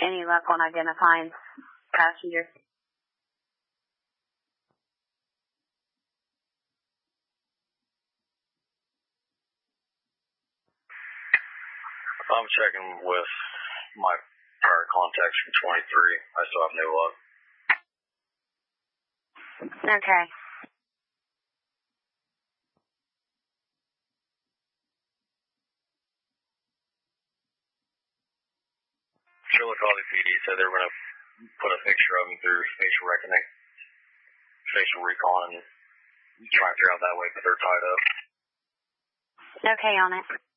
Any luck on identifying passengers? I'm checking with my prior contacts from 23. I still have no luck. Okay. Chillicothe PD said they were going to put a picture of him through facial recon, and try and figure out that way, but they're tied up. Okay on it.